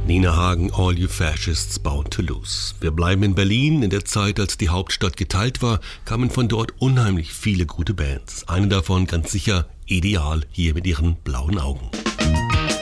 Nina Hagen, All You Fascists Bound to Lose. Wir bleiben in Berlin. In der Zeit, als die Hauptstadt geteilt war, kamen von dort unheimlich viele gute Bands. Eine davon ganz sicher Ideal, hier mit ihren blauen Augen.